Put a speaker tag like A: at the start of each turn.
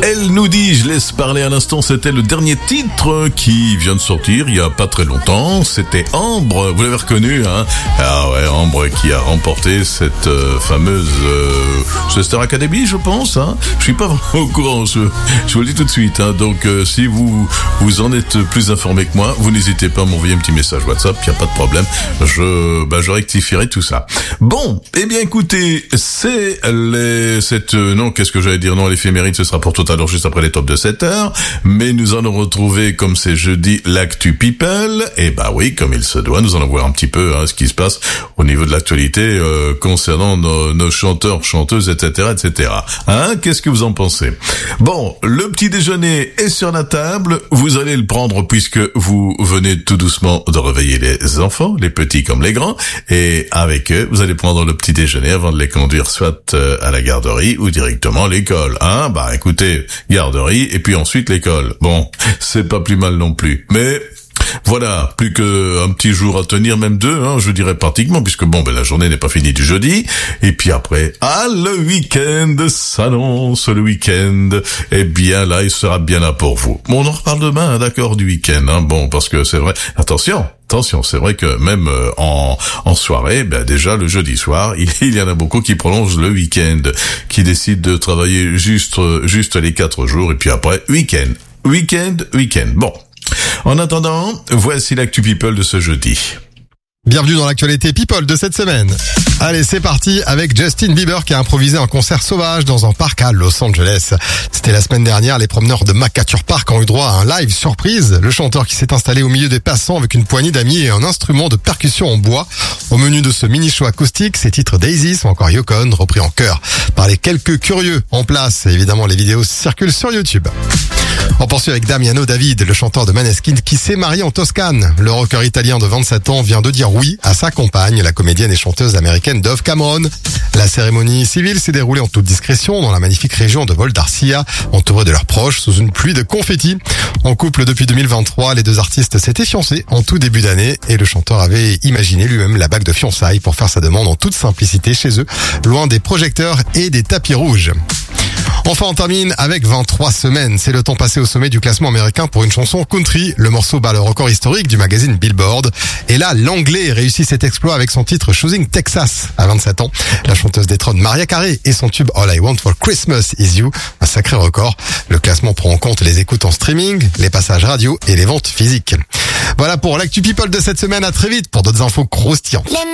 A: Elle nous dit, je laisse parler à l'instant, c'était le dernier titre qui vient de sortir il y a pas très longtemps. C'était Ambre, vous l'avez reconnu, hein? Ah ouais, Ambre qui a remporté cette fameuse Star Academy, je pense, hein? Je suis pas vraiment au courant, je vous le dis tout de suite, hein? Donc si vous en êtes plus informé que moi, vous n'hésitez pas à m'envoyer un petit message WhatsApp, il y a pas de problème. Je rectifierai tout ça. Bon, eh bien écoutez, c'est qu'est-ce que j'allais dire? Non, l'éphéméride, ce sera pour tout à l'heure, juste après les tops de 7h. Mais nous allons retrouver, comme c'est jeudi, l'actu people. Et bah oui, comme il se doit, nous allons voir un petit peu ce qui se passe au niveau de l'actualité concernant nos chanteurs, chanteuses, etc., etc. Hein? Qu'est-ce que vous en pensez? Bon, le petit déjeuner est sur la table. Vous allez le prendre puisque vous venez tout doucement de réveiller les enfants, les petits comme les grands. Et avec eux, vous allez prendre le petit déjeuner avant de les conduire soit à la garderie ou directement à l'école. Hein? Bah écoutez, garderie et puis ensuite l'école. Bon, c'est pas plus mal non plus. Mais voilà, plus qu'un petit jour à tenir, même deux, hein, je dirais pratiquement, puisque la journée n'est pas finie du jeudi. Et puis après, le week-end s'annonce, le week-end. Eh bien là, il sera bien là pour vous. Bon, on en reparle demain, hein, d'accord, du week-end. Hein, bon, parce que c'est vrai. Attention, c'est vrai que même en soirée, déjà le jeudi soir, il y en a beaucoup qui prolongent le week-end, qui décident de travailler juste les 4 jours, et puis après, week-end. Bon. En attendant, voici l'actu people de ce jeudi.
B: Bienvenue dans l'actualité people de cette semaine. Allez, c'est parti avec Justin Bieber qui a improvisé un concert sauvage dans un parc à Los Angeles. C'était la semaine dernière, les promeneurs de MacArthur Park ont eu droit à un live surprise. Le chanteur qui s'est installé au milieu des passants avec une poignée d'amis et un instrument de percussion en bois. Au menu de ce mini-show acoustique, ses titres Daisies ou encore Yukon, repris en chœur par les quelques curieux en place. Et évidemment, les vidéos circulent sur YouTube. On poursuit avec Damiano David, le chanteur de Maneskin qui s'est marié en Toscane. Le rocker italien de 27 ans vient de dire oui à sa compagne, la comédienne et chanteuse américaine Dove Cameron. La cérémonie civile s'est déroulée en toute discrétion dans la magnifique région de Val d'Arcia, entourée de leurs proches sous une pluie de confettis. En couple depuis 2023, les deux artistes s'étaient fiancés en tout début d'année et le chanteur avait imaginé lui-même la bague de fiançailles pour faire sa demande en toute simplicité chez eux, loin des projecteurs et des tapis rouges. Enfin, on termine avec 23 semaines. C'est le temps passé au sommet du classement américain pour une chanson country. Le morceau bat le record historique du magazine Billboard. Et là, l'anglais réussit cet exploit avec son titre Choosing Texas à 27 ans. La chanteuse détrône Mariah Carey et son tube All I Want for Christmas Is You. Un sacré record. Le classement prend en compte les écoutes en streaming, les passages radio et les ventes physiques. Voilà pour l'actu people de cette semaine. À très vite pour d'autres infos croustillantes.